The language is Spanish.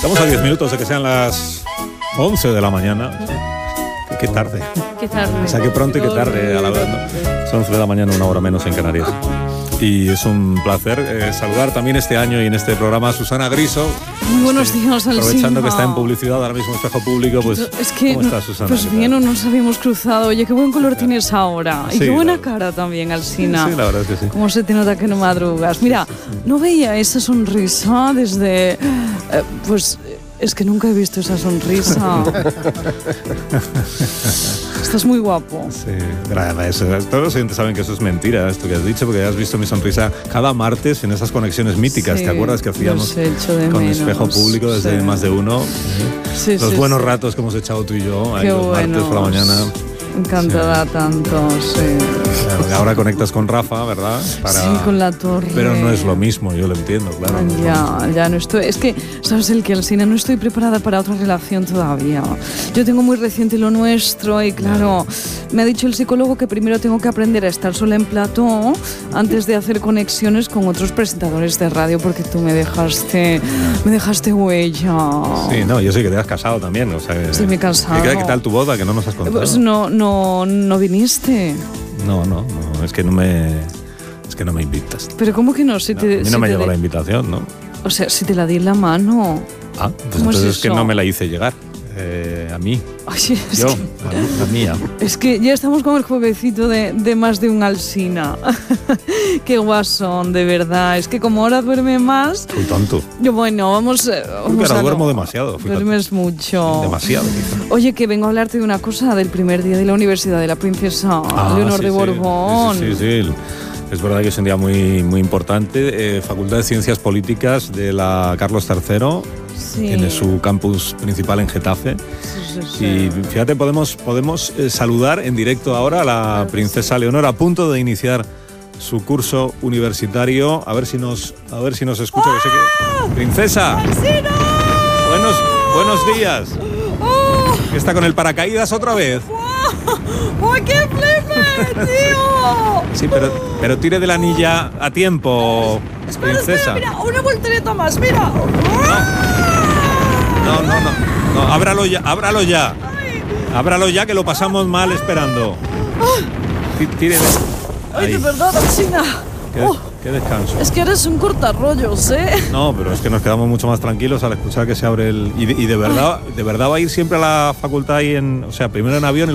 Estamos a 10 minutos de que sean las 11 de la mañana. Qué tarde. Qué tarde. O sea, qué pronto y qué tarde a la vez, ¿no? Son 11 de la mañana, una hora menos en Canarias. Y es un placer saludar también este año y en este programa a Susana Griso. Muy buenos días, Alsina. Aprovechando que está en publicidad ahora mismo, Espejo Público, pues es que, ¿cómo estás, Susana? Pues bien, no nos habíamos cruzado. Oye, qué buen color tienes ahora. Y sí, qué buena cara también, Alsina. Sí, la verdad es que sí. Cómo se te nota que no madrugas. Mira, no veía esa sonrisa desde... pues es que nunca he visto esa sonrisa. Estás muy guapo. Sí, gracias. Todos los oyentes saben que eso es mentira, esto que has dicho, porque has visto mi sonrisa cada martes en esas conexiones míticas. Sí, ¿te acuerdas que hacíamos con menos. Espejo Público desde más de uno? Sí, los buenos ratos que hemos echado tú y yo, ahí los martes por la mañana. Encantada tanto, sí. Claro, ahora conectas con Rafa, ¿verdad? Sí, con la torre. Pero no es lo mismo, yo lo entiendo, claro. Ya no estoy... Es que, ¿sabes el que, Alsina? No estoy preparada para otra relación todavía. Yo tengo muy reciente lo nuestro y, claro, me ha dicho el psicólogo que primero tengo que aprender a estar sola en plató antes de hacer conexiones con otros presentadores de radio, porque tú me dejaste huella. Sí, no, yo sé que te has casado también, o sea... Sí, me he casado. ¿Qué tal tu boda, que no nos has contado? Pues no viniste. No, es que no me invitas. Pero ¿cómo que no? Si a mí no me llegó la invitación, ¿no? O sea, si te la di en la mano. Ah, pues entonces es que no me la hice llegar. A mí. Oye, la mía. Es que ya estamos con el jueguecito de más de un Alsina. Qué guasón, de verdad. Es que como ahora duerme más... Soy tonto. Vamos ahora duermo demasiado. Fíjate. Duermes mucho. Demasiado, quizá. Oye, que vengo a hablarte de una cosa del primer día de la Universidad de la Princesa Leonor de Borbón. Sí. Es verdad que es un día muy, muy importante. Facultad de Ciencias Políticas de la Carlos III. Sí. Tiene su campus principal en Getafe. Sí. Y fíjate, podemos saludar en directo ahora a la princesa Leonor, a punto de iniciar su curso universitario. A ver si nos escucha. ¡Ah! Que sé que... ¡Princesa! ¡Alsina! Buenos días. ¡Oh! ¿Está con el paracaídas otra vez? ¡Oh, qué flipe, tío! Sí, pero tire de la anilla a tiempo, princesa. Espera, una voltereta más, mira. No, ábralo ya. Ábralo ya, que lo pasamos mal esperando. Tire de... Ay, de verdad, Alsina. Qué descanso. Es que eres un cortarrollos, ¿eh? No, pero es que nos quedamos mucho más tranquilos al escuchar que se abre el... Y de verdad va a ir siempre a la facultad ahí o sea, primero en avión y